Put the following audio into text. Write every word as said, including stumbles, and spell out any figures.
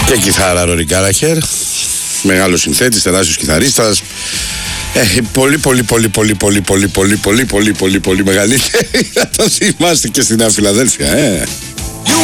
Και κιθάρα Ρόρι Γκάλαχερ, μεγάλος συνθέτης, τεράστιος κιθαρίστας. Ε, πολύ πολύ πολύ πολύ πολύ πολύ πολύ πολύ πολύ πολύ πολύ μεγαλύτερη. Θα το θυμάστε και στη Νέα Φιλαδέλφια, ε.